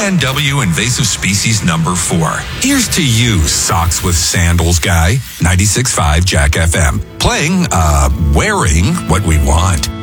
PNW invasive species number 4. Here's to you, Socks with Sandals guy. 96.5 Jack FM. Playing, wearing what we want.